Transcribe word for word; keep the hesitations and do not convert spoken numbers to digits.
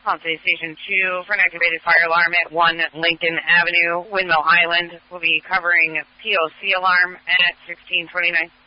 On City Station two for an activated fire alarm at one Lincoln Avenue, Windmill Island. We'll be covering P O C alarm at sixteen twenty-nine.